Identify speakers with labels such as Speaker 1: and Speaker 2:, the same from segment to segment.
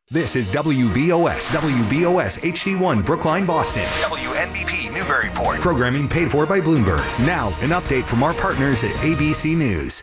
Speaker 1: This is WBOS HD1 Brookline, Boston. WNBP Newburyport. Programming paid for by Bloomberg. Now, an update from our partners at ABC News.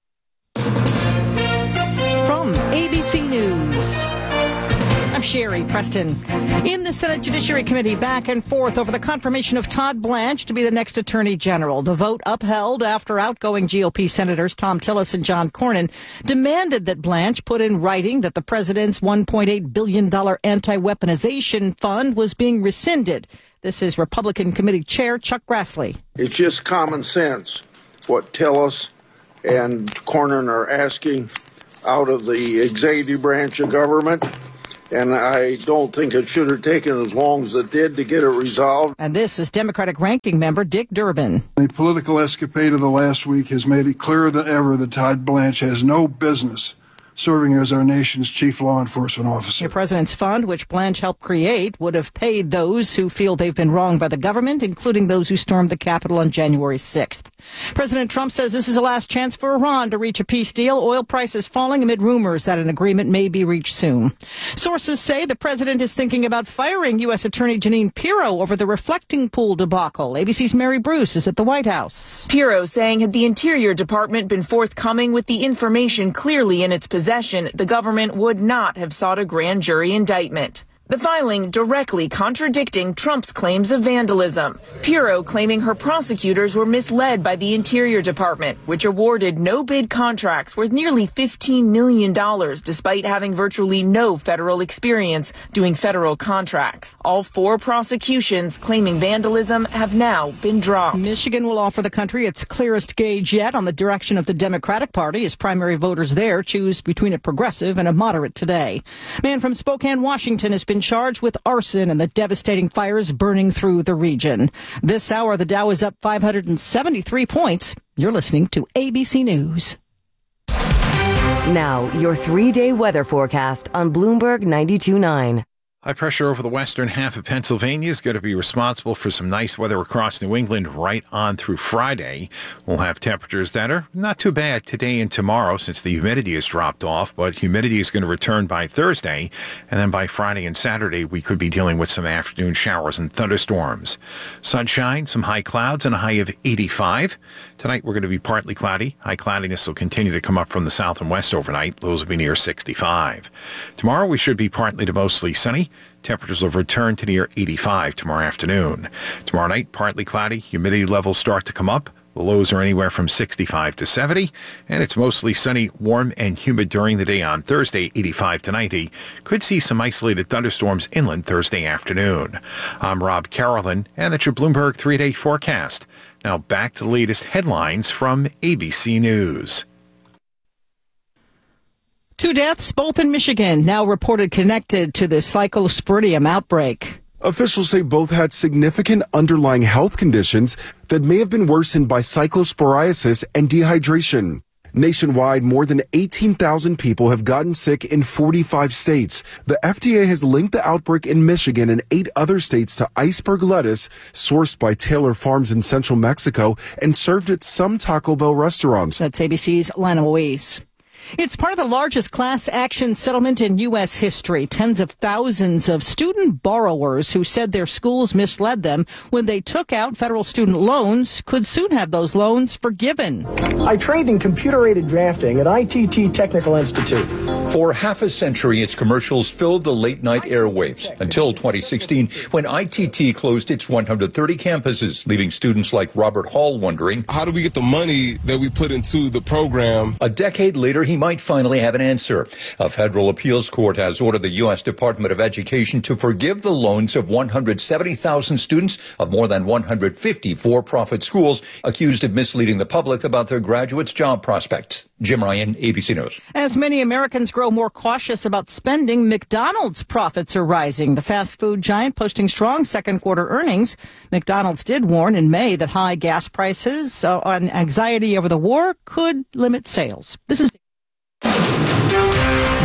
Speaker 2: From ABC News, I'm Sherry Preston. In the Senate Judiciary Committee, back and forth over the confirmation of Todd Blanche to be the next Attorney General. The vote upheld after outgoing GOP Senators Thom Tillis and John Cornyn demanded that Blanche put in writing that the president's $1.8 billion anti-weaponization fund was being rescinded. This is Republican Committee Chair Chuck Grassley.
Speaker 3: It's just common sense what Tillis and Cornyn are asking out of the executive branch of government. And I don't think it should have taken as long as it did to get it resolved.
Speaker 2: And this is Democratic Ranking Member Dick Durbin.
Speaker 4: The political escapade of the last week has made it clearer than ever that Todd Blanche has no business serving as our nation's chief law enforcement officer.
Speaker 2: The president's fund, which Blanche helped create, would have paid those who feel they've been wronged by the government, including those who stormed the Capitol on January 6th. President Trump says this is a last chance for Iran to reach a peace deal. Oil prices falling amid rumors that an agreement may be reached soon. Sources say the president is thinking about firing U.S. Attorney Jeanine Pirro over the reflecting pool debacle. ABC's Mary Bruce is at the White House.
Speaker 5: Pirro saying had the Interior Department been forthcoming with the information clearly in its possession, the government would not have sought a grand jury indictment. The filing directly contradicting Trump's claims of vandalism. Pirro claiming her prosecutors were misled by the Interior Department, which awarded no-bid contracts worth nearly $15 million, despite having virtually no federal experience doing federal contracts. All four prosecutions claiming vandalism have now been dropped.
Speaker 2: Michigan will offer the country its clearest gauge yet on the direction of the Democratic Party as primary voters there choose between a progressive and a moderate today. Man from Spokane, Washington has been charged with arson and the devastating fires burning through the region. This hour, the Dow is up 573 points. You're listening to ABC News.
Speaker 6: Now, your 3-day weather forecast on Bloomberg 92.9.
Speaker 7: High pressure over the western half of Pennsylvania is going to be responsible for some nice weather across New England right on through Friday. We'll have temperatures that are not too bad today and tomorrow since the humidity has dropped off, but humidity is going to return by Thursday, and then by Friday and Saturday we could be dealing with some afternoon showers and thunderstorms. Sunshine, some high clouds, and a high of 85. Tonight we're going to be partly cloudy. High cloudiness will continue to come up from the south and west overnight. Lows will be near 65. Tomorrow we should be partly to mostly sunny. Temperatures will return to near 85 tomorrow afternoon. Tomorrow night, partly cloudy. Humidity levels start to come up. The lows are anywhere from 65 to 70, and it's mostly sunny, warm, and humid during the day on Thursday, 85 to 90. Could see some isolated thunderstorms inland Thursday afternoon. I'm Rob Carolyn, and that's your Bloomberg 3-day forecast. Now back to the latest headlines from ABC News.
Speaker 2: 2 deaths, both in Michigan, now reported connected to the cyclosporidium outbreak.
Speaker 8: Officials say both had significant underlying health conditions that may have been worsened by cyclosporiasis and dehydration. Nationwide, more than 18,000 people have gotten sick in 45 states. The FDA has linked the outbreak in Michigan and 8 other states to iceberg lettuce, sourced by Taylor Farms in central Mexico and served at some Taco Bell restaurants.
Speaker 2: That's ABC's Lana Louise. It's part of the largest class action settlement in U.S. history. Tens of thousands of student borrowers who said their schools misled them when they took out federal student loans could soon have those loans forgiven.
Speaker 9: I trained in computer-aided drafting at ITT Technical Institute.
Speaker 10: For half a century, its commercials filled the late-night airwaves until 2016, when ITT closed its 130 campuses, leaving students like Robert Hall wondering,
Speaker 11: how do we get the money that we put into the program?
Speaker 10: A decade later, he might finally have an answer. A federal appeals court has ordered the U.S. Department of Education to forgive the loans of 170,000 students of more than 150 for-profit schools accused of misleading the public about their graduates' job prospects. Jim Ryan, ABC News.
Speaker 2: As many Americans grow more cautious about spending, McDonald's profits are rising. The fast food giant posting strong second quarter earnings. McDonald's did warn in May that high gas prices and anxiety over the war could limit sales. This is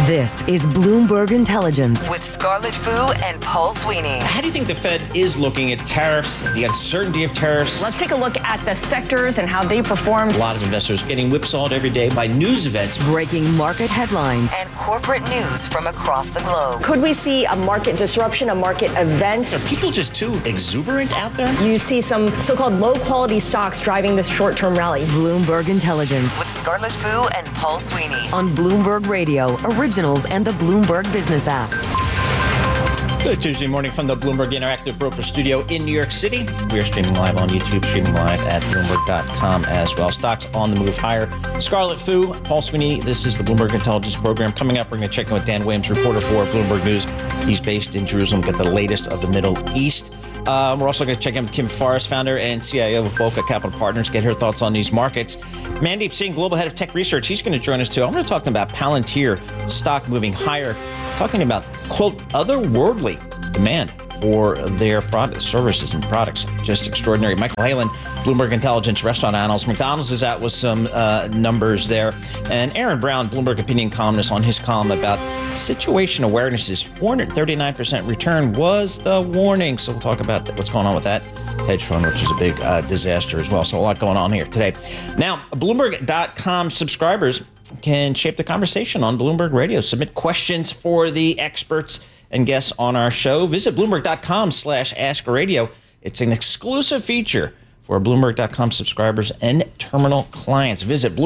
Speaker 6: This is Bloomberg Intelligence with Scarlett Fu and Paul Sweeney.
Speaker 12: How do you think the Fed is looking at tariffs, the uncertainty of tariffs?
Speaker 13: Let's take a look at the sectors and how they performed.
Speaker 12: A lot of investors getting whipsawed every day by news events.
Speaker 6: Breaking market headlines and corporate news from across the globe.
Speaker 13: Could we see a market disruption, a market event?
Speaker 12: Are people just too exuberant out there?
Speaker 13: You see some so-called low-quality stocks driving this short-term rally.
Speaker 6: Bloomberg Intelligence with Scarlett Fu and Paul Sweeney on Bloomberg Radio, Originals, and the Bloomberg Business app.
Speaker 12: Good Tuesday morning from the Bloomberg Interactive Broker Studio in New York City. We are streaming live on YouTube, streaming live at Bloomberg.com as well. Stocks on the move higher. Scarlett Fu, Paul Sweeney, this is the Bloomberg Intelligence Program. Coming up, we're going to check in with Dan Williams, reporter for Bloomberg News. He's based in Jerusalem, get the latest of the Middle East. We're also going to check in with Kim Forrest, founder and CIO of Boca Capital Partners, get her thoughts on these markets. Mandeep Singh, global head of tech research, he's going to join us too. I'm going to talk to him about Palantir, stock moving higher, talking about, quote, otherworldly demand for their products, services and products. Just extraordinary. Michael Halen, Bloomberg Intelligence restaurant analyst. McDonald's is out with some numbers there. And Aaron Brown, Bloomberg opinion columnist, on his column about situation awareness's 439% return was the warning. So we'll talk about what's going on with that hedge fund, which is a big disaster as well. So a lot going on here today. Now, Bloomberg.com subscribers can shape the conversation on Bloomberg Radio. Submit questions for the experts and guests on our show. Visit Bloomberg.com/AskRadio. It's an exclusive feature for Bloomberg.com subscribers and terminal clients. Visit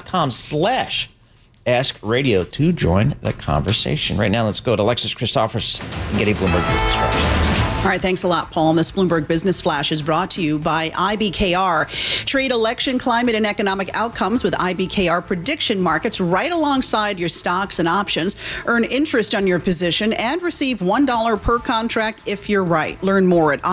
Speaker 12: Bloomberg.com/AskRadio to join the conversation. Right now, let's go to Alexis Christophers and get a Bloomberg Business Flash.
Speaker 14: All right, thanks a lot, Paul. And this Bloomberg Business Flash is brought to you by IBKR. Trade election, climate, and economic outcomes with IBKR prediction markets right alongside your stocks and options. Earn interest on your position and receive $1 per contract if you're right. Learn more at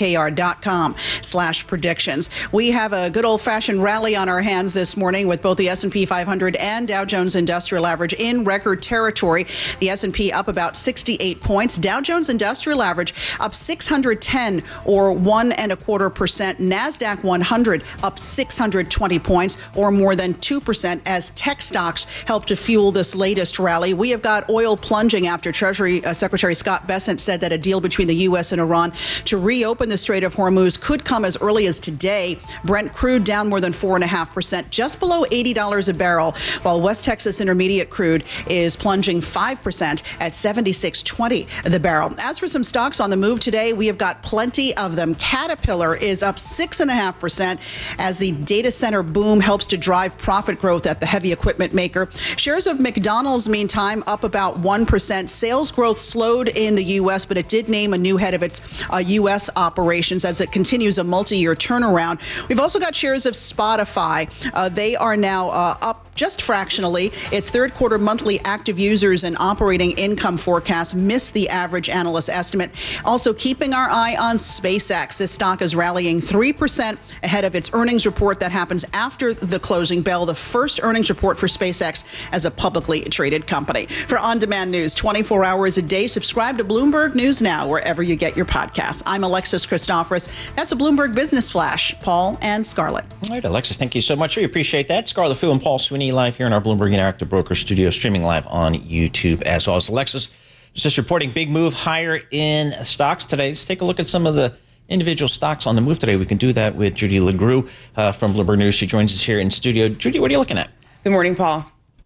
Speaker 14: ibkr.com/predictions. We have a good old-fashioned rally on our hands this morning with both the S&P 500 and Dow Jones Industrial Average in record territory. The S&P up about 68 points. Dow Jones Industrial Average up 610 or 1.25%. NASDAQ 100 up 620 points or more than 2% as tech stocks help to fuel this latest rally. We have got oil plunging after Treasury Secretary Scott Bessent said that a deal between the U.S. and Iran to reopen the Strait of Hormuz could come as early as today. Brent crude down more than 4.5%, just below $80 a barrel, while West Texas Intermediate crude is plunging 5% at $76.20 the barrel. As for some stocks on the move today, we have got plenty of them. Caterpillar is up 6.5% as the data center boom helps to drive profit growth at the heavy equipment maker. Shares of McDonald's, meantime, up about 1%. Sales growth slowed in the U.S., but it did name a new head of its U.S. operations as it continues a multi-year turnaround. We've also got shares of Spotify. They are now up just fractionally. Its third quarter monthly active users and operating income forecast missed the average analyst estimate. Also keeping our eye on SpaceX. This stock is rallying 3% ahead of its earnings report that happens after the closing bell, the first earnings report for SpaceX as a publicly traded company. For on-demand news 24 hours a day, subscribe to Bloomberg News Now wherever you get your podcasts. I'm Alexis Christophers. That's a Bloomberg Business Flash. Paul and Scarlett.
Speaker 12: All right, Alexis, thank you so much. We appreciate that. Scarlett Fu and Paul Sweeney live here in our Bloomberg Interactive Broker Studio, streaming live on YouTube as well as Alexis. Just reporting big move higher in stocks today. Let's take a look at some of the individual stocks on the move today. We can do that with Judy LeGroux from Bloomberg News. She joins us here in studio. Judy, what are you looking at?
Speaker 15: Good morning, Paul.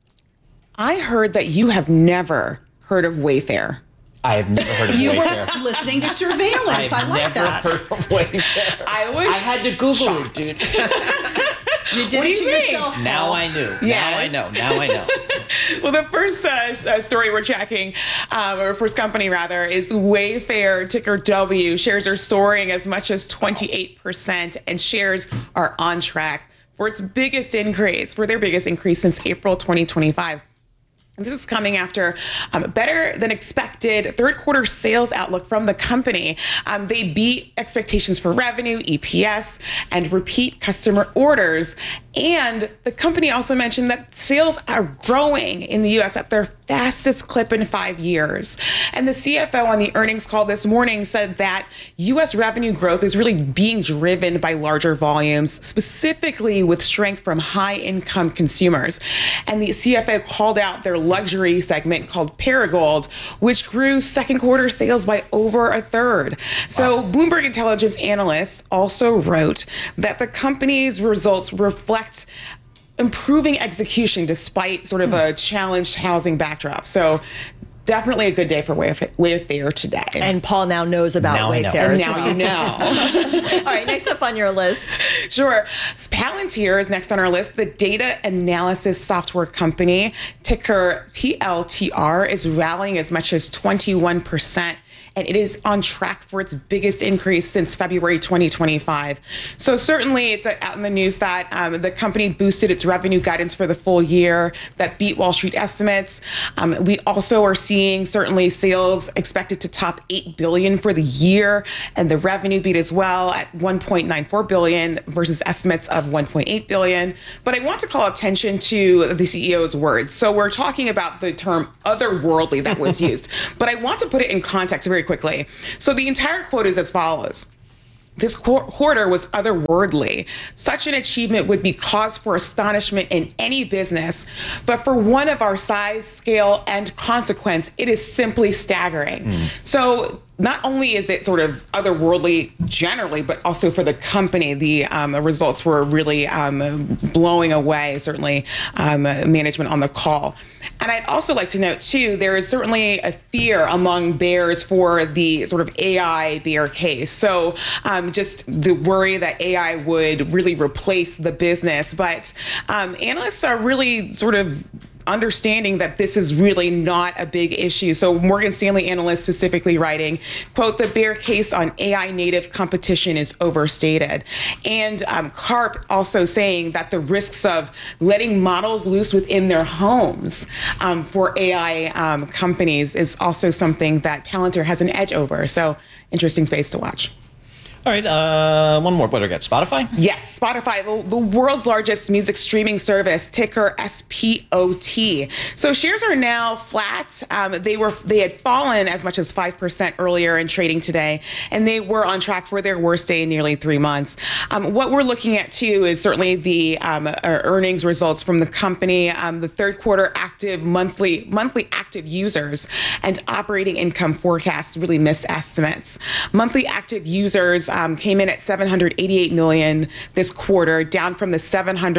Speaker 15: I heard that you have never heard of Wayfair.
Speaker 12: I have never heard of Wayfair.
Speaker 14: You were listening to surveillance. I like that.
Speaker 12: I've never heard of Wayfair.
Speaker 15: I had to Google it, dude.
Speaker 14: You did it to yourself.
Speaker 12: Now I knew. Yes. Now I know.
Speaker 15: Well, the first story we're checking, or first company rather, is Wayfair, ticker W. Shares are soaring as much as 28%, and shares are on track for their biggest increase since April 2025. This is coming after better than expected third quarter sales outlook from the company. They beat expectations for revenue, EPS, and repeat customer orders. And the company also mentioned that sales are growing in the U.S. at their fastest clip in 5 years. And the CFO on the earnings call this morning said that U.S. revenue growth is really being driven by larger volumes, specifically with strength from high-income consumers. And the CFO called out their luxury segment called Perigold, which grew second quarter sales by over a third. So Bloomberg Intelligence analysts also wrote that the company's results reflect improving execution despite sort of a challenged housing backdrop. So definitely a good day for Wayfair today.
Speaker 13: And Paul now knows about Wayfair.
Speaker 15: And now you know.
Speaker 13: All right, next up on your list.
Speaker 15: Sure. Palantir is next on our list. The data analysis software company, ticker PLTR, is rallying as much as 21%. And it is on track for its biggest increase since February 2025. So certainly it's out in the news that the company boosted its revenue guidance for the full year that beat Wall Street estimates. We also are seeing certainly sales expected to top $8 billion for the year, and the revenue beat as well at $1.94 billion versus estimates of $1.8 billion. But I want to call attention to the CEO's words. So we're talking about the term otherworldly that was used, but I want to put it in context very quickly. So the entire quote is as follows. This quarter was otherworldly. Such an achievement would be cause for astonishment in any business, but for one of our size, scale, and consequence, it is simply staggering. So not only is it sort of otherworldly generally, but also for the company, the results were really blowing away, certainly management on the call. And I'd also like to note, too, there is certainly a fear among bears for the sort of AI bear case. So just the worry that AI would really replace the business. But analysts are really sort of understanding that this is really not a big issue. So Morgan Stanley analysts specifically writing, quote, the bear case on AI native competition is overstated. And Karp also saying that the risks of letting models loose within their homes for AI companies is also something that Palantir has an edge over. So interesting space to watch.
Speaker 12: All right, one more. What do I got? Spotify?
Speaker 15: Yes, Spotify, the world's largest music streaming service, ticker SPOT. So shares are now flat. They had fallen as much as 5% earlier in trading today, and they were on track for their worst day in nearly 3 months. What we're looking at too is certainly the earnings results from the company. The third quarter monthly active users and operating income forecasts really missed estimates. Monthly active users came in at 788 million this quarter, down from the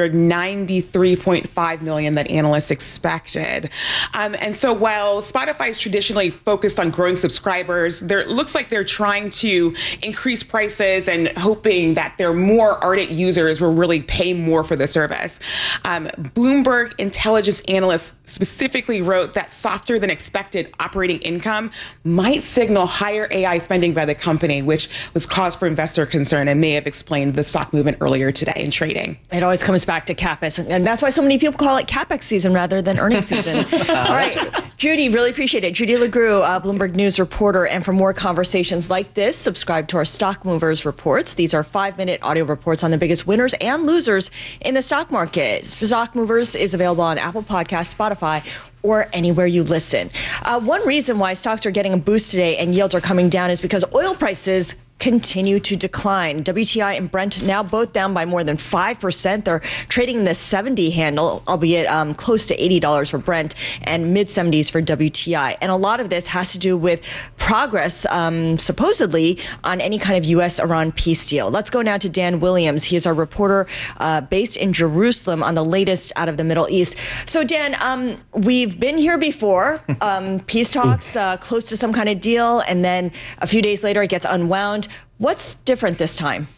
Speaker 15: 793.5 million that analysts expected. And so while Spotify is traditionally focused on growing subscribers, it looks like they're trying to increase prices and hoping that their more ardent users will really pay more for the service. Bloomberg Intelligence analysts specifically wrote that softer than expected operating income might signal higher AI spending by the company, which was cause for investor concern and may have explained the stock movement earlier today in trading.
Speaker 13: It always comes back to CapEx, and that's why so many people call it CapEx season rather than earnings season. All right, Judy, really appreciate it. Judy LeGroux, Bloomberg News reporter, and for more conversations like this, subscribe to our Stock Movers reports. These are 5-minute audio reports on the biggest winners and losers in the stock market. Stock Movers is available on Apple Podcasts, Spotify, or anywhere you listen. One reason why stocks are getting a boost today and yields are coming down is because oil prices continue to decline. WTI and Brent now both down by more than 5%. They're trading in the 70 handle, albeit close to $80 for Brent and mid-70s for WTI. And a lot of this has to do with progress, supposedly, on any kind of U.S.-Iran peace deal. Let's go now to Dan Williams. He is our reporter based in Jerusalem on the latest out of the Middle East. So, Dan, we've been here before. Peace talks, close to some kind of deal, and then a few days later it gets unwound. What's different this time?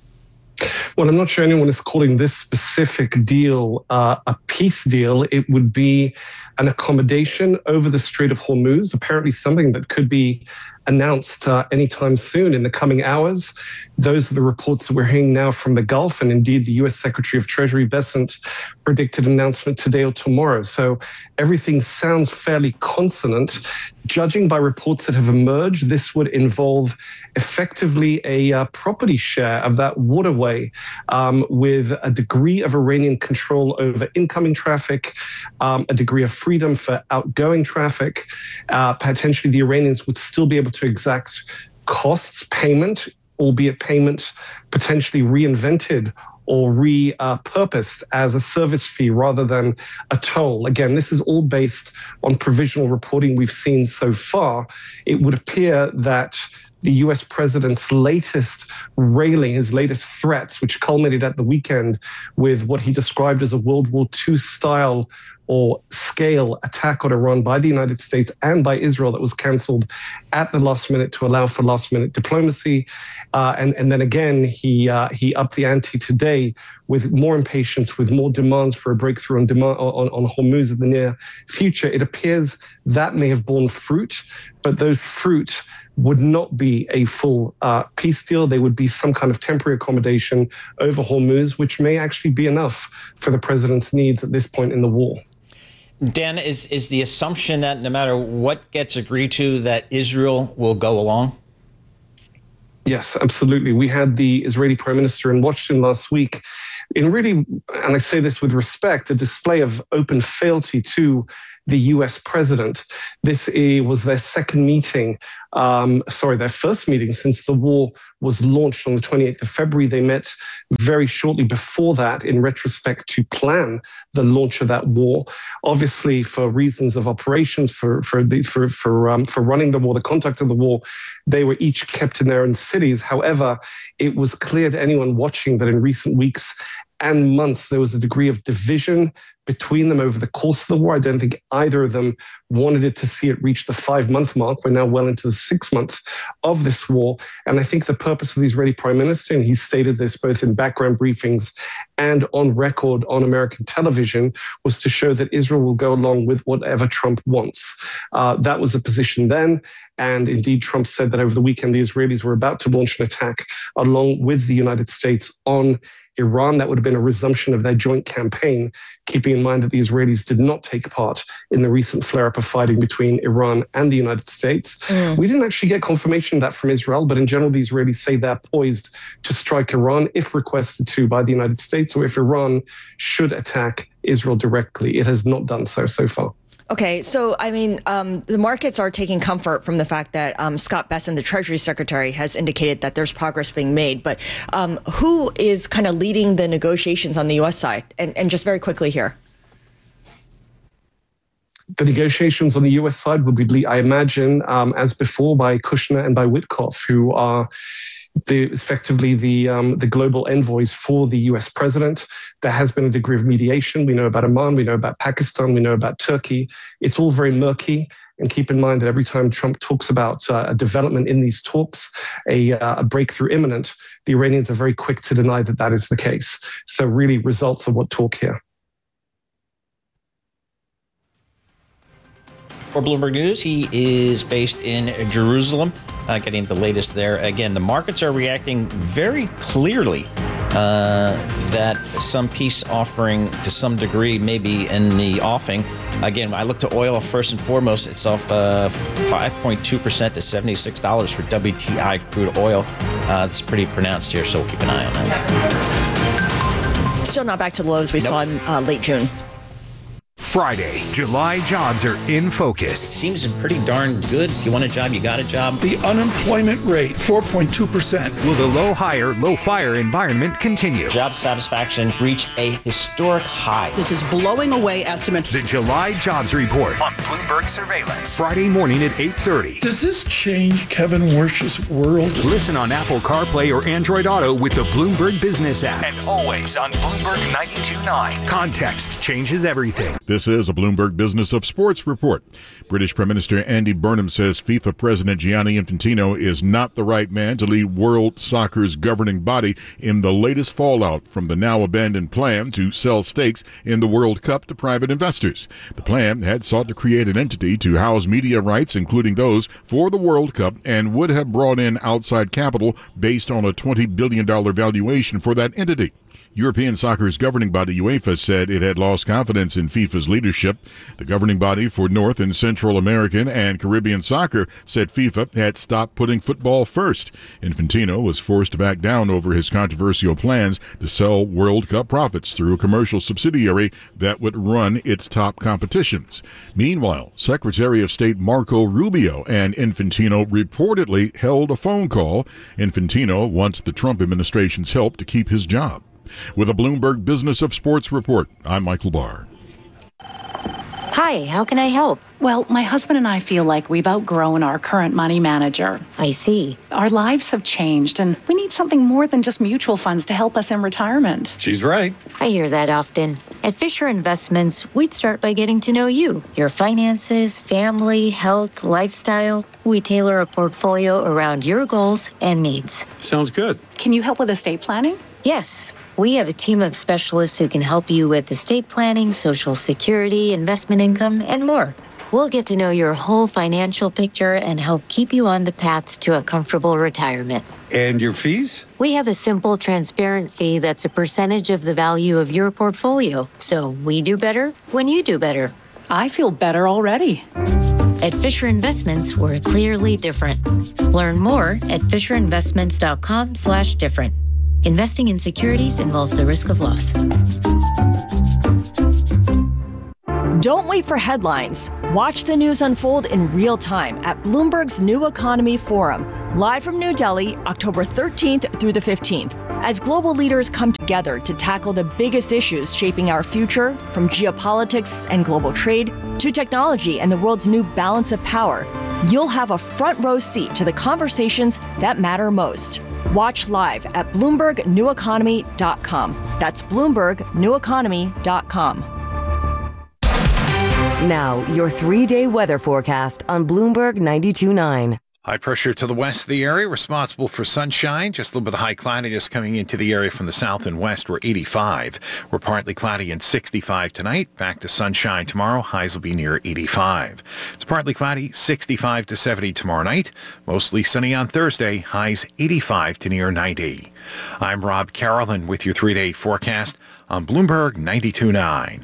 Speaker 16: Well, I'm not sure anyone is calling this specific deal a peace deal. It would be an accommodation over the Strait of Hormuz, apparently something that could be announced anytime soon in the coming hours. Those are the reports that we're hearing now from the Gulf, and indeed the U.S. Secretary of Treasury Bessent predicted an announcement today or tomorrow. So everything sounds fairly consonant. Judging by reports that have emerged, this would involve effectively a property share of that waterway with a degree of Iranian control over incoming traffic, a degree of freedom for outgoing traffic. Potentially the Iranians would still be able to exact costs payment, albeit payment potentially reinvented or repurposed as a service fee rather than a toll. Again, this is all based on provisional reporting we've seen so far. It would appear that the US president's latest railing, his latest threats, which culminated at the weekend with what he described as a World War II style or scale attack on Iran by the United States and by Israel that was canceled at the last minute to allow for last minute diplomacy. And then again, he upped the ante today with more impatience, with more demands for a breakthrough on Hormuz in the near future. It appears that may have borne fruit, but those fruit would not be a full peace deal. They would be some kind of temporary accommodation over Hormuz, which may actually be enough for the president's needs at this point in the war.
Speaker 12: Dan, is the assumption that no matter what gets agreed to, that Israel will go along?
Speaker 16: Yes, absolutely. We had the Israeli Prime Minister in Washington last week in really, and I say this with respect, a display of open fealty to the US president. This was their their first meeting since the war was launched on the 28th of February. They met very shortly before that in retrospect to plan the launch of that war. Obviously, for reasons of operations, for running the war, the conduct of the war, they were each kept in their own cities. However, it was clear to anyone watching that in recent weeks and months, there was a degree of division between them over the course of the war. I don't think either of them wanted it to see it reach the 5-month mark. We're now well into the 6th month of this war. And I think the purpose of the Israeli Prime Minister, and he stated this both in background briefings and on record on American television, was to show that Israel will go along with whatever Trump wants. That was the position then. And indeed, Trump said that over the weekend, the Israelis were about to launch an attack along with the United States on Iran. That would have been a resumption of their joint campaign, keeping in mind that the Israelis did not take part in the recent flare-up of fighting between Iran and the United States. We didn't actually get confirmation of that from Israel, but in general, the Israelis say they're poised to strike Iran if requested to by the United States, or if Iran should attack Israel directly. It has not done so far.
Speaker 13: Okay, so I mean, the markets are taking comfort from the fact that Scott Bessent, the Treasury Secretary, has indicated that there's progress being made. But who is kind of leading the negotiations on the U.S. side? And just very quickly here.
Speaker 16: The negotiations on the U.S. side would be, I imagine, as before, by Kushner and by Witkoff, who are effectively the global envoys for the US president. There has been a degree of mediation. We know about Oman, we know about Pakistan, we know about Turkey. It's all very murky. And keep in mind that every time Trump talks about a development in these talks, a breakthrough imminent, the Iranians are very quick to deny that that is the case. So really results of what talk here.
Speaker 12: For Bloomberg News, he is based in Jerusalem, getting the latest there. Again, the markets are reacting very clearly that some peace offering to some degree may be in the offing. Again, I look to oil first and foremost. It's off 5.2% to $76 for WTI crude oil. It's pretty pronounced here, so we'll keep an eye on that.
Speaker 13: Still not back to the lows we saw in late June.
Speaker 1: Friday, July jobs are in focus.
Speaker 12: It seems pretty darn good. If you want a job, you got a job.
Speaker 17: The unemployment rate, 4.2%.
Speaker 1: Will the low hire, low fire environment continue?
Speaker 12: Job satisfaction reached a historic high.
Speaker 14: This is blowing away estimates.
Speaker 1: The July jobs report on Bloomberg Surveillance. Friday morning at 8:30.
Speaker 17: Does this change Kevin Warsh's world?
Speaker 1: Listen on Apple CarPlay or Android Auto with the Bloomberg Business app. And always on Bloomberg 92.9. Context changes everything.
Speaker 18: This is a Bloomberg Business of Sports report. British Prime Minister Andy Burnham says FIFA President Gianni Infantino is not the right man to lead World Soccer's governing body in the latest fallout from the now abandoned plan to sell stakes in the World Cup to private investors. The plan had sought to create an entity to house media rights, including those for the World Cup, and would have brought in outside capital based on a $20 billion valuation for that entity. European soccer's governing body UEFA said it had lost confidence in FIFA's leadership. The governing body for North and Central American and Caribbean soccer said FIFA had stopped putting football first. Infantino was forced to back down over his controversial plans to sell World Cup profits through a commercial subsidiary that would run its top competitions. Meanwhile, Secretary of State Marco Rubio and Infantino reportedly held a phone call. Infantino wants the Trump administration's help to keep his job. With a Bloomberg Business of Sports report, I'm Michael Barr.
Speaker 19: Hi, how can I help? Well, my husband and I feel like we've outgrown our current money manager. I see. Our lives have changed, and we need something more than just mutual funds to help us in retirement.
Speaker 20: She's right.
Speaker 21: I hear that often. At Fisher Investments, we'd start by getting to know you, your finances, family, health, lifestyle. We tailor a portfolio around your goals and needs.
Speaker 20: Sounds good.
Speaker 19: Can you help with estate planning?
Speaker 21: Yes. We have a team of specialists who can help you with estate planning, Social Security, investment income, and more. We'll get to know your whole financial picture and help keep you on the path to a comfortable retirement.
Speaker 20: And your fees?
Speaker 21: We have a simple, transparent fee that's a percentage of the value of your portfolio. So we do better when you do better.
Speaker 19: I feel better already.
Speaker 21: At Fisher Investments, we're clearly different. Learn more at fisherinvestments.com/different. Investing in securities involves the risk of loss.
Speaker 13: Don't wait for headlines. Watch the news unfold in real time at Bloomberg's New Economy Forum, live from New Delhi, October 13th through the 15th. As global leaders come together to tackle the biggest issues shaping our future, from geopolitics and global trade to technology and the world's new balance of power, you'll have a front row seat to the conversations that matter most. Watch live at BloombergNewEconomy.com. That's BloombergNewEconomy.com.
Speaker 6: Now, your 3-day weather forecast on Bloomberg 92.9.
Speaker 7: High pressure to the west of the area, responsible for sunshine. Just a little bit of high cloudiness coming into the area from the south and west. We're 85. We're partly cloudy and 65 tonight. Back to sunshine tomorrow. Highs will be near 85. It's partly cloudy, 65 to 70 tomorrow night. Mostly sunny on Thursday. Highs 85 to near 90. I'm Rob Carolyn with your 3-day forecast on Bloomberg 92.9.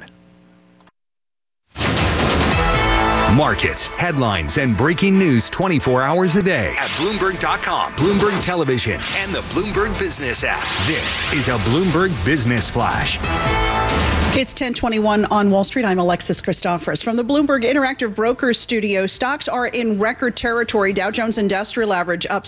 Speaker 1: Markets, headlines, and breaking news 24 hours a day at Bloomberg.com, Bloomberg Television, and the Bloomberg Business app. This is a Bloomberg Business Flash.
Speaker 14: It's 10:21 on Wall Street. I'm Alexis Christoforous from the Bloomberg Interactive Brokers Studio. Stocks are in record territory. Dow Jones Industrial Average up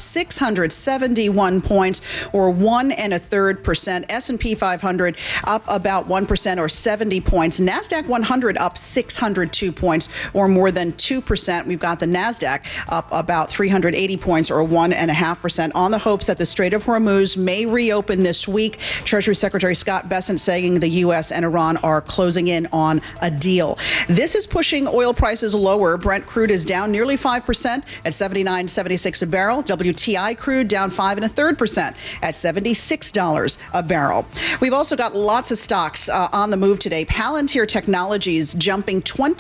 Speaker 14: 671 points, or 1 1/3%. S&P 500 up about 1%, or 70 points. NASDAQ 100 up 602 points, or more than 2%. We've got the NASDAQ up about 380 points, or 1.5%, on the hopes that the Strait of Hormuz may reopen this week. Treasury Secretary Scott Bessent saying the U.S. and Iran are closing in on a deal. This is pushing oil prices lower. Brent crude is down nearly 5% at $79.76 a barrel. WTI crude down 5 1/3% at $76 a barrel. We've also got lots of stocks on the move today. Palantir Technologies jumping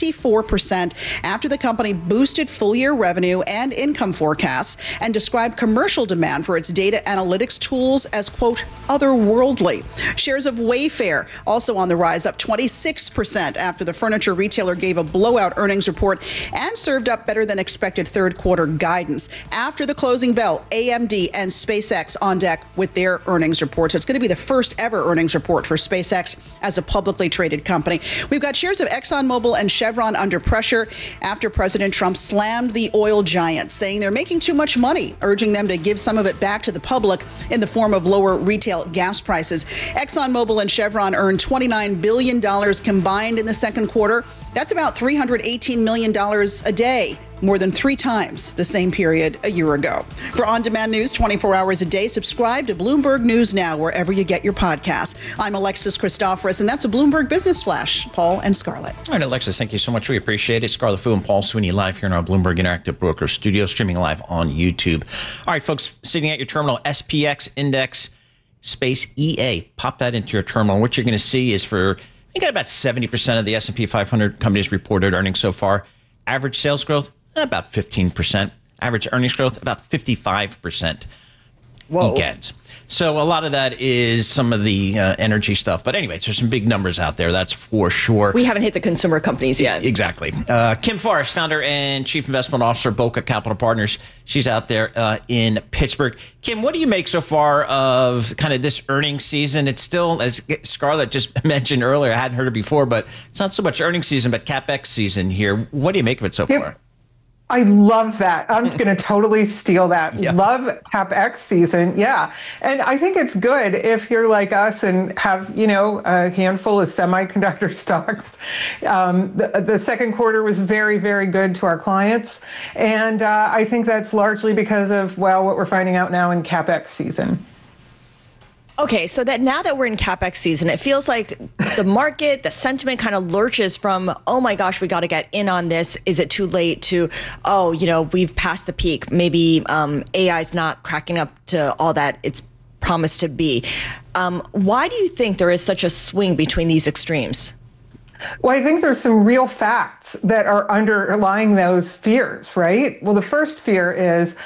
Speaker 14: 24% after the company boosted full-year revenue and income forecasts and described commercial demand for its data analytics tools as, quote, otherworldly. Shares of Wayfair also on the rise, up 26% after the furniture retailer gave a blowout earnings report and served up better than expected third quarter guidance. After the closing bell, AMD and SpaceX on deck with their earnings reports. It's going to be the first ever earnings report for SpaceX as a publicly traded company. We've got shares of ExxonMobil and Chevron under pressure after President Trump slammed the oil giants, saying they're making too much money, urging them to give some of it back to the public in the form of lower retail gas prices. ExxonMobil and Chevron earned $29 billion combined in the second quarter. That's about $318 million a day, more than 3 times the same period a year ago. For on-demand news 24 hours a day, subscribe to Bloomberg News Now wherever you get your podcasts. I'm Alexis Christoforous, and that's a Bloomberg Business Flash. Paul and Scarlett.
Speaker 12: All right, Alexis, thank you so much. We appreciate it. Scarlett Fu and Paul Sweeney live here in our Bloomberg Interactive Brokers Studio, streaming live on YouTube. All right, folks, sitting at your terminal, SPX Index space EA. Pop that into your terminal. What you're going to see is you got about 70% of the S&P 500 companies reported earnings so far. Average sales growth, about 15%. Average earnings growth, about 55%.
Speaker 13: Whoa.
Speaker 12: ECADS. So a lot of that is some of the energy stuff. But anyway, there's some big numbers out there, that's for sure.
Speaker 13: We haven't hit the consumer companies yet.
Speaker 12: Exactly. Kim Forrest, founder and chief investment officer, Boca Capital Partners. She's out there in Pittsburgh. Kim, what do you make so far of kind of this earnings season? It's still, as Scarlett just mentioned earlier, I hadn't heard it before, but it's not so much earnings season, but CapEx season here. What do you make of it so far?
Speaker 20: I love that. I'm going to totally steal that. Yeah. Love CapEx season. Yeah. And I think it's good if you're like us and have, a handful of semiconductor stocks. The second quarter was very, very good to our clients. And I think that's largely because of, what we're finding out now in CapEx season.
Speaker 13: Okay, so that now that we're in CapEx season, it feels like the market, the sentiment kind of lurches from, oh my gosh, we got to get in on this. Is it too late to, we've passed the peak. Maybe AI is not cracking up to all that it's promised to be. Why do you think there is such a swing between these extremes?
Speaker 20: Well, I think there's some real facts that are underlying those fears, right? Well, the first fear is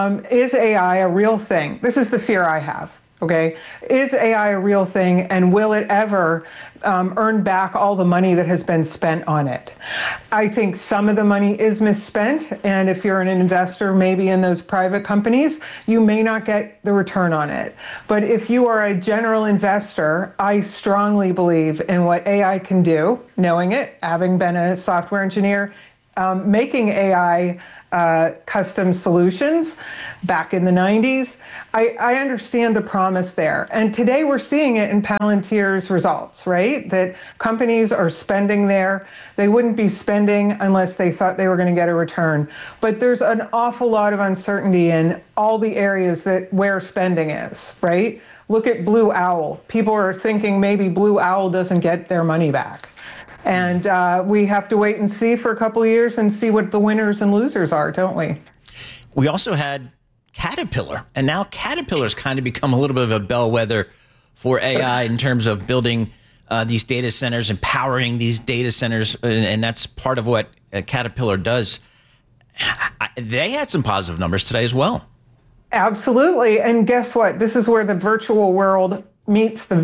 Speaker 20: AI a real thing? This is the fear I have. Okay, is AI a real thing, and will it ever earn back all the money that has been spent on it? I think some of the money is misspent, and if you're an investor maybe in those private companies, you may not get the return on it. But if you are a general investor, I strongly believe in what AI can do, knowing it, having been a software engineer, making AI custom solutions back in the 90s. I understand the promise there. And today we're seeing it in Palantir's results, right? That companies are spending there. They wouldn't be spending unless they thought they were going to get a return. But there's an awful lot of uncertainty in all the areas where spending is, right? Look at Blue Owl. People are thinking maybe Blue Owl doesn't get their money back. And we have to wait and see for a couple of years and see what the winners and losers are, don't we?
Speaker 12: We also had Caterpillar, and now Caterpillar's kind of become a little bit of a bellwether for AI in terms of building these data centers, empowering these data centers, and that's part of what Caterpillar does. They had some positive numbers today as well.
Speaker 20: Absolutely, and guess what? This is where the virtual world meets the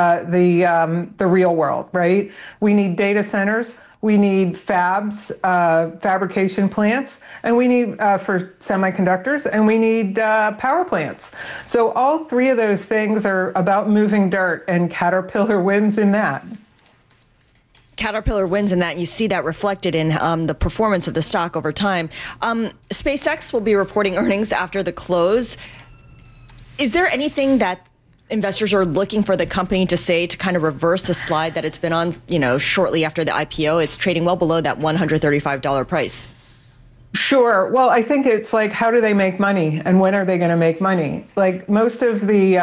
Speaker 20: real world, right? We need data centers, we need fabs, fabrication plants, and we need for semiconductors, and we need power plants. So all three of those things are about moving dirt, and Caterpillar wins in that.
Speaker 13: Caterpillar wins in that, and you see that reflected in the performance of the stock over time. SpaceX will be reporting earnings after the close. Is there anything that investors are looking for the company to say to kind of reverse the slide that it's been on, shortly after the IPO? It's trading well below that $135 price.
Speaker 20: Sure. Well, I think it's like, how do they make money, and when are they going to make money? Like most of the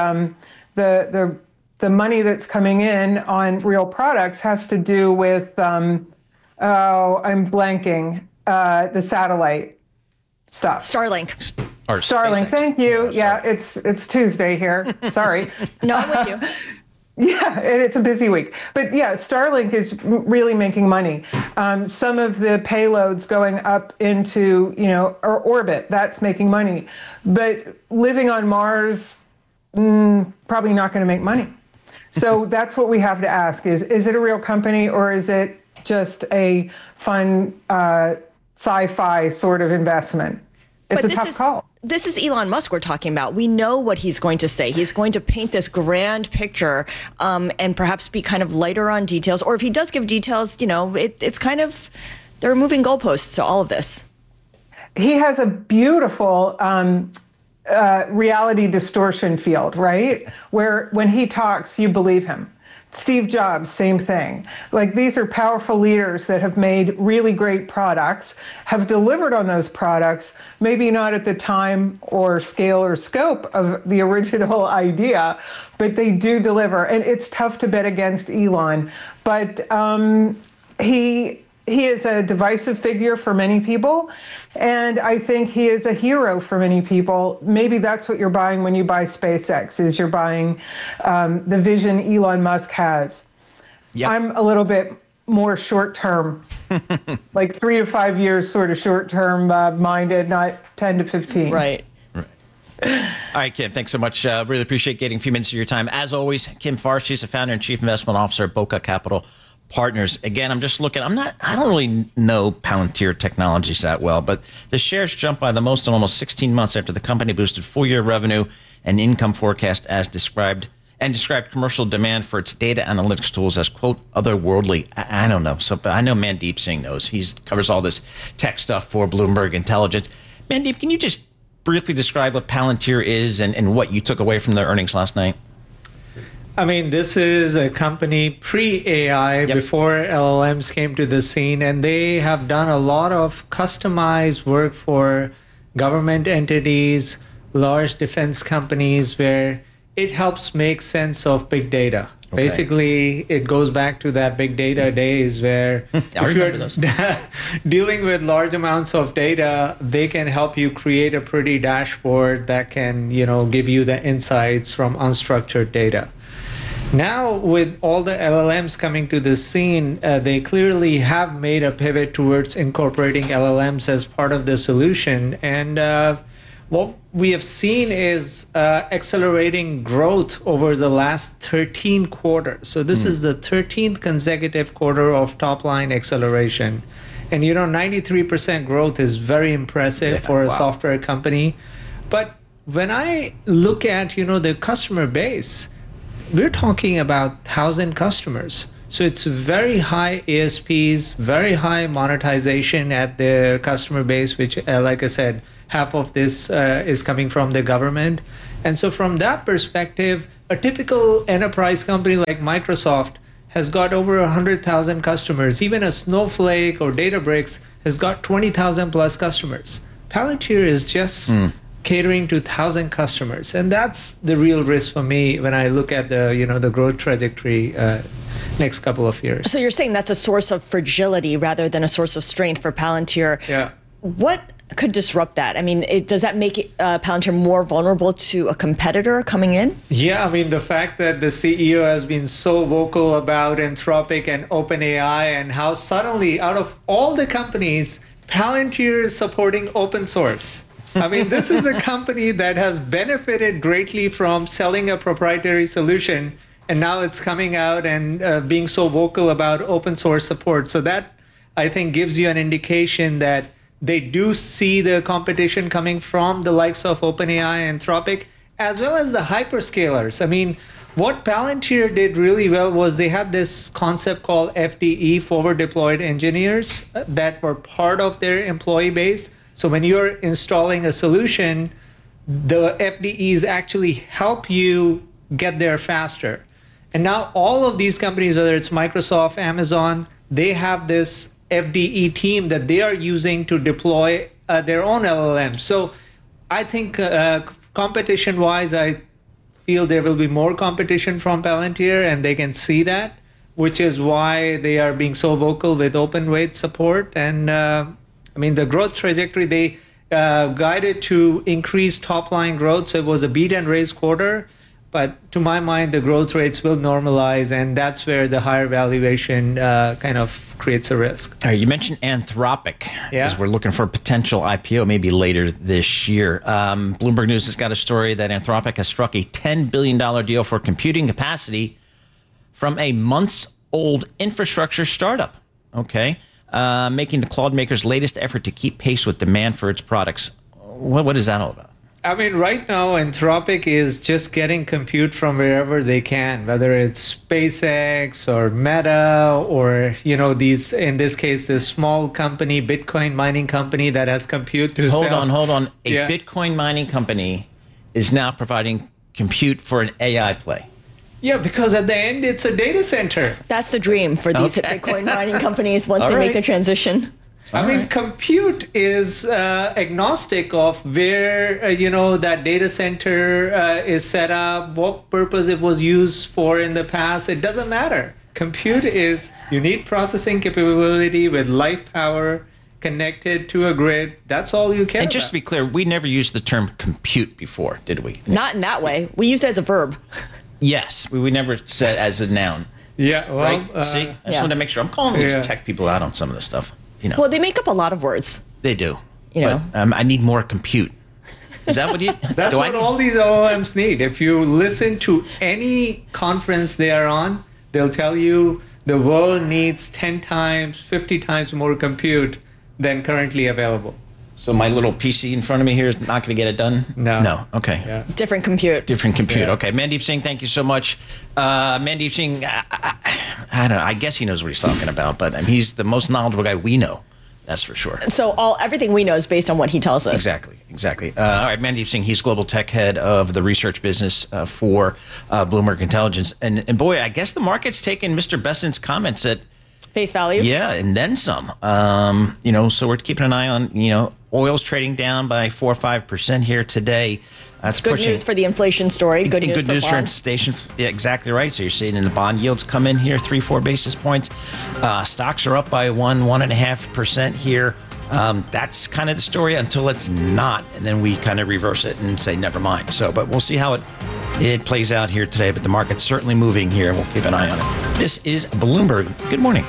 Speaker 20: money that's coming in on real products has to do with, I'm blanking, the satellite stuff.
Speaker 13: Starlink.
Speaker 20: Starlink, thank you. Yeah, it's Tuesday here. Sorry.
Speaker 13: No, I'm with you.
Speaker 20: Yeah, it's a busy week. But yeah, Starlink is really making money. Some of the payloads going up into, orbit, that's making money. But living on Mars, probably not going to make money. So that's what we have to ask is it a real company, or is it just a fun sci-fi sort of investment? It's a tough call.
Speaker 13: This is Elon Musk we're talking about. We know what he's going to say. He's going to paint this grand picture and perhaps be kind of lighter on details. Or if he does give details, it's kind of, there are moving goalposts to all of this.
Speaker 20: He has a beautiful reality distortion field, right? Where when he talks, you believe him. Steve Jobs, same thing. Like, these are powerful leaders that have made really great products, have delivered on those products, maybe not at the time or scale or scope of the original idea, but they do deliver. And it's tough to bet against Elon, but he is a divisive figure for many people, and I think he is a hero for many people. Maybe that's what you're buying when you buy SpaceX, is you're buying the vision Elon Musk has. Yep. I'm a little bit more short-term, like 3 to 5 years sort of short-term minded, not 10 to 15.
Speaker 13: Right.
Speaker 12: All right, Kim, thanks so much. Really appreciate getting a few minutes of your time. As always, Kim Farr, she's the founder and chief investment officer at Boca Capital Partners. Again, I'm just looking, I don't really know Palantir Technologies that well, but the shares jumped by the most in almost 16 months after the company boosted full-year revenue and income forecast as described and described commercial demand for its data analytics tools as, quote, otherworldly. I don't know. So, but I know Mandeep Singh knows. He covers all this tech stuff for Bloomberg Intelligence. Mandeep, can you just briefly describe what Palantir is and what you took away from their earnings last night?
Speaker 3: I mean, this is a company pre-AI, before LLMs came to the scene, and they have done a lot of customized work for government entities, large defense companies, where it helps make sense of big data. Okay. Basically, it goes back to that big data days where if you're dealing with large amounts of data, they can help you create a pretty dashboard that can, give you the insights from unstructured data. Now, with all the LLMs coming to the scene, they clearly have made a pivot towards incorporating LLMs as part of the solution. And what we have seen is accelerating growth over the last 13 quarters. So this is the 13th consecutive quarter of top-line acceleration. And, 93% growth is very impressive for a software company. But when I look at, the customer base, we're talking about 1,000 customers. So it's very high ASPs, very high monetization at their customer base, which, like I said, half of this is coming from the government. And so from that perspective, a typical enterprise company like Microsoft has got over 100,000 customers. Even a Snowflake or Databricks has got 20,000 plus customers. Palantir is just catering to 1,000 customers. And that's the real risk for me when I look at the growth trajectory next couple of years.
Speaker 13: So you're saying that's a source of fragility rather than a source of strength for Palantir.
Speaker 3: Yeah.
Speaker 13: What could disrupt that? I mean, does that make Palantir more vulnerable to a competitor coming in?
Speaker 3: Yeah, I mean, the fact that the CEO has been so vocal about Anthropic and OpenAI and how suddenly, out of all the companies, Palantir is supporting open source. I mean, this is a company that has benefited greatly from selling a proprietary solution, and now it's coming out and being so vocal about open source support. So that, I think, gives you an indication that they do see the competition coming from the likes of OpenAI and Anthropic, as well as the hyperscalers. I mean, what Palantir did really well was they had this concept called FDE, forward deployed engineers, that were part of their employee base. So when you're installing a solution, the FDEs actually help you get there faster. And now all of these companies, whether it's Microsoft, Amazon, they have this FDE team that they are using to deploy their own LLM. So I think competition-wise, I feel there will be more competition from Palantir, and they can see that, which is why they are being so vocal with open weight support. And I mean, the growth trajectory, they guided to increase top-line growth. So it was a beat and raise quarter. But to my mind, the growth rates will normalize, and that's where the higher valuation kind of creates a risk.
Speaker 12: All right, you mentioned Anthropic, because we're looking for a potential IPO maybe later this year. Bloomberg News has got a story that Anthropic has struck a $10 billion deal for computing capacity from a months-old infrastructure startup. Okay, making the Claude maker's latest effort to keep pace with demand for its products. What is that all about?
Speaker 3: I mean, right now, Anthropic is just getting compute from wherever they can, whether it's SpaceX or Meta or, these, in this case, this small company, Bitcoin mining company that has compute to sell.
Speaker 12: Hold on. A Bitcoin mining company is now providing compute for an AI play.
Speaker 3: Yeah, because at the end, it's a data center.
Speaker 13: That's the dream for these Bitcoin mining companies once they make the transition.
Speaker 3: I mean, compute is agnostic of where, that data center is set up, what purpose it was used for in the past. It doesn't matter. Compute is, you need processing capability with live power connected to a grid. That's all you care
Speaker 12: about. And just to be clear, we never used the term compute before, did we?
Speaker 13: Not in that way. We used it as a verb.
Speaker 12: Yes, we never said as a noun.
Speaker 3: Yeah, well,
Speaker 12: right? See, I just wanted to make sure. I'm calling these tech people out on some of this stuff.
Speaker 13: Well, they make up a lot of words.
Speaker 12: They do. But I need more compute. Is that what you...
Speaker 3: That's what all these LLMs need. If you listen to any conference they are on, they'll tell you the world needs 10 times, 50 times more compute than currently available.
Speaker 12: So my little PC in front of me here is not going to get it done? No. Okay.
Speaker 3: Yeah.
Speaker 13: Different compute.
Speaker 12: Yeah. Okay. Mandeep Singh, thank you so much. Mandeep Singh, I don't know. I guess he knows what he's talking about, but he's the most knowledgeable guy we know. That's for sure.
Speaker 13: So everything we know is based on what he tells us.
Speaker 12: Exactly. All right, Mandeep Singh, he's global tech head of the research business for Bloomberg Intelligence. And boy, I guess the market's taken Mr. Bessent's comments at
Speaker 13: face value.
Speaker 12: Yeah, and then some. So we're keeping an eye on, oil's trading down by 4 or 5% here today. That's
Speaker 13: good news for the inflation story. Good news for
Speaker 12: inflation. Yeah, exactly right. So you're seeing in the bond yields come in here 3-4 basis points. Stocks are up by 1.5% here. That's kind of the story until it's not, and then we kind of reverse it and say never mind. But we'll see how it plays out here today. But the market's certainly moving here, and we'll keep an eye on it. This is Bloomberg. Good morning.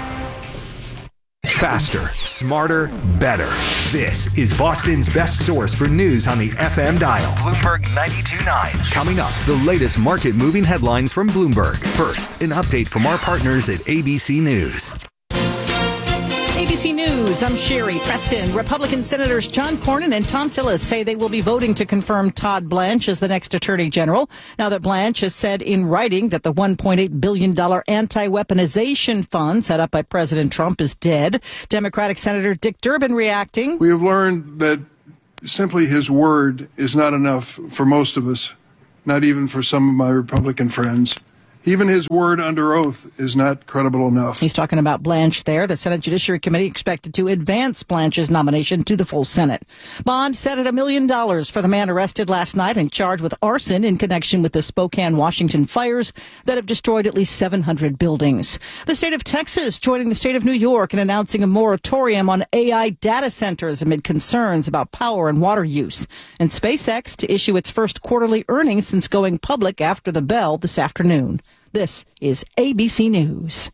Speaker 1: Faster, smarter, better. This is Boston's best source for news on the FM dial. Bloomberg 92.9. Coming up, the latest market-moving headlines from Bloomberg. First, an update from our partners at ABC News.
Speaker 2: ABC News, I'm Sherry Preston. Republican Senators John Cornyn and Thom Tillis say they will be voting to confirm Todd Blanche as the next Attorney General. Now that Blanche has said in writing that the $1.8 billion anti-weaponization fund set up by President Trump is dead. Democratic Senator Dick Durbin reacting.
Speaker 4: We have learned that simply his word is not enough for most of us, not even for some of my Republican friends. Even his word under oath is not credible enough.
Speaker 2: He's talking about Blanche there. The Senate Judiciary Committee expected to advance Blanche's nomination to the full Senate. Bond set at $1 million for the man arrested last night and charged with arson in connection with the Spokane, Washington fires that have destroyed at least 700 buildings. The state of Texas joining the state of New York in announcing a moratorium on AI data centers amid concerns about power and water use. And SpaceX to issue its first quarterly earnings since going public after the bell this afternoon. This is ABC News.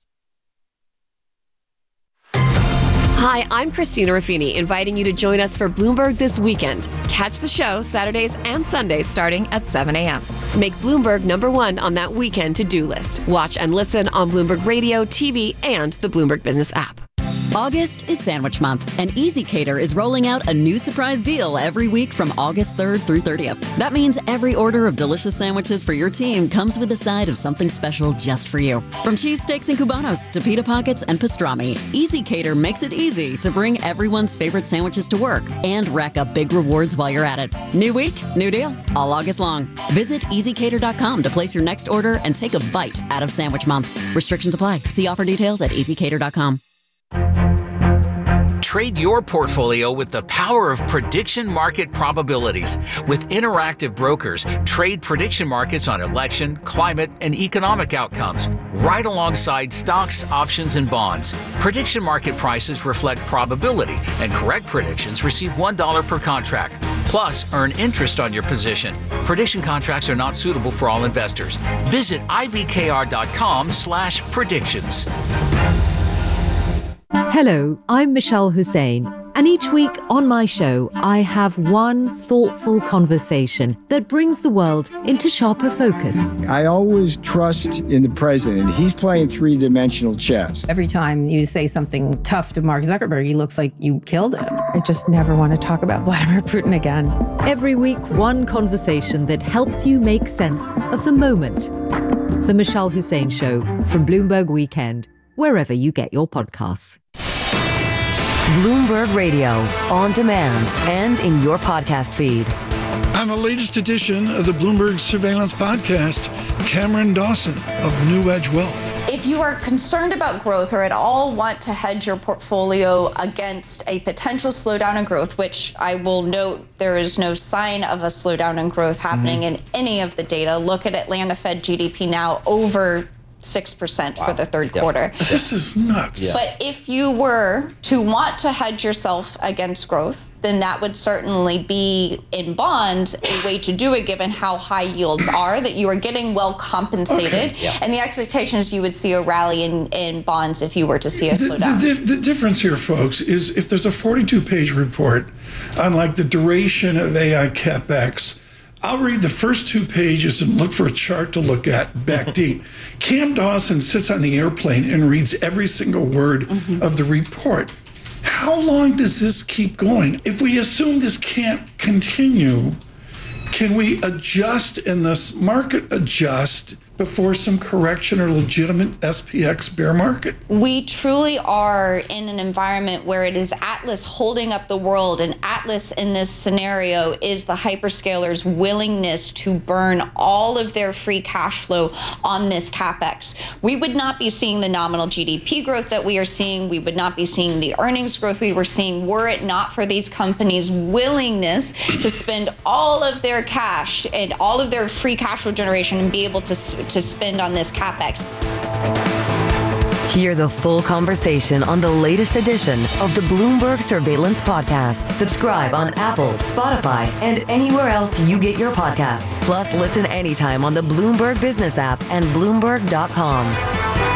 Speaker 22: Hi, I'm Christina Ruffini, inviting you to join us for Bloomberg This Weekend. Catch the show Saturdays and Sundays starting at 7 a.m. Make Bloomberg #1 on that weekend to-do list. Watch and listen on Bloomberg Radio, TV, and the Bloomberg Business app.
Speaker 23: August is Sandwich Month, and Easy Cater is rolling out a new surprise deal every week from August 3rd through 30th. That means every order of delicious sandwiches for your team comes with a side of something special just for you. From cheesesteaks and Cubanos to pita pockets and pastrami, Easy Cater makes it easy to bring everyone's favorite sandwiches to work and rack up big rewards while you're at it. New week, new deal, all August long. Visit EasyCater.com to place your next order and take a bite out of Sandwich Month. Restrictions apply. See offer details at EasyCater.com.
Speaker 24: Trade your portfolio with the power of prediction market probabilities. With Interactive Brokers, trade prediction markets on election, climate, and economic outcomes, right alongside stocks, options, and bonds. Prediction market prices reflect probability, and correct predictions receive $1 per contract. Plus, earn interest on your position. Prediction contracts are not suitable for all investors. Visit ibkr.com/predictions.
Speaker 25: Hello, I'm Michelle Hussein, and each week on my show, I have one thoughtful conversation that brings the world into sharper focus.
Speaker 26: I always trust in the president. He's playing three-dimensional chess.
Speaker 27: Every time you say something tough to Mark Zuckerberg, he looks like you killed him. I just never want to talk about Vladimir Putin again.
Speaker 25: Every week, one conversation that helps you make sense of the moment. The Michelle Hussein Show from Bloomberg Weekend, wherever you get your podcasts.
Speaker 6: Bloomberg Radio, on demand and in your podcast feed.
Speaker 17: On the latest edition of the Bloomberg Surveillance Podcast, Cameron Dawson of New Edge Wealth.
Speaker 28: If you are concerned about growth or at all want to hedge your portfolio against a potential slowdown in growth, which I will note there is no sign of a slowdown in growth happening in any of the data. Look at Atlanta Fed GDP now over 6% for the third quarter.
Speaker 17: This is nuts.
Speaker 28: But if you were to want to hedge yourself against growth, then that would certainly be in bonds a way to do it, given how high yields are, that you are getting well compensated. And the expectation is you would see a rally in bonds if you were to see a slowdown.
Speaker 17: The difference here, folks, is if there's a 42-page report on like the duration of AI CapEx, I'll read the first 2 pages and look for a chart to look at back deep. Cam Dawson sits on the airplane and reads every single word of the report. how long does this keep going? If we assume this can't continue, can we adjust and this market adjust before some correction or legitimate SPX bear market?
Speaker 28: We truly are in an environment where it is Atlas holding up the world, and Atlas in this scenario is the hyperscalers' willingness to burn all of their free cash flow on this CapEx. We would not be seeing the nominal GDP growth that we are seeing. We would not be seeing the earnings growth we were seeing were it not for these companies' willingness to spend all of their cash and all of their free cash flow generation and be able to spend on this CapEx.
Speaker 6: Hear the full conversation on the latest edition of the Bloomberg Surveillance Podcast. Subscribe on Apple, Spotify, and anywhere else you get your podcasts. Plus, listen anytime on the Bloomberg Business app and Bloomberg.com.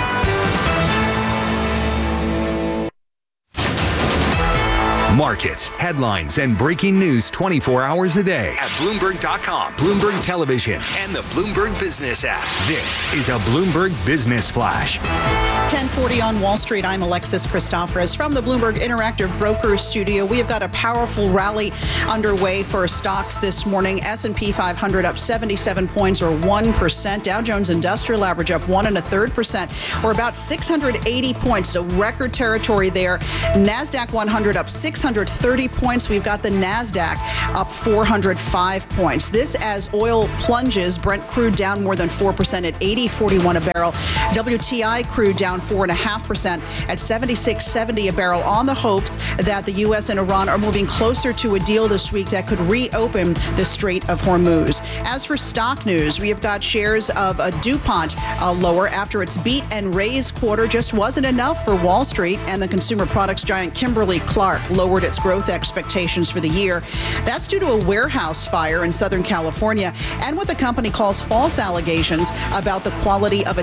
Speaker 1: Markets, headlines, and breaking news 24 hours a day at Bloomberg.com, Bloomberg Television, and the Bloomberg Business app. This is a Bloomberg Business Flash.
Speaker 14: 10:40 on Wall Street. I'm Alexis Christoforous from the Bloomberg Interactive Brokers Studio. We have got a powerful rally underway for stocks this morning. S&P 500 up 77 points or 1%. Dow Jones Industrial Average up 1 1/3% or about 680 points. So record territory there. NASDAQ 100 up 630 points. We've got the NASDAQ up 405 points. This as oil plunges. Brent crude down more than 4% at $80.41 a barrel. WTI crude down 4.5% at $76.70 a barrel on the hopes that the U.S. and Iran are moving closer to a deal this week that could reopen the Strait of Hormuz. As for stock news, we have got shares of DuPont lower after its beat and raise quarter just wasn't enough for Wall Street, and the consumer products giant Kimberly-Clark lowered its growth expectations for the year. That's due to a warehouse fire in Southern California and what the company calls false allegations about the quality of